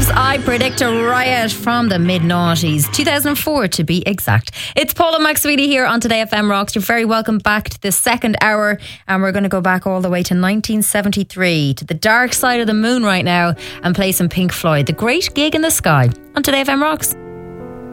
I predict a riot from the mid-noughties, 2004 to be exact. It's Paula McSweety here on Today FM Rocks. You're very welcome back to the second hour, and we're going to go back all the way to 1973, to the dark side of the moon right now, and play some Pink Floyd, The Great Gig in the Sky, on Today FM Rocks.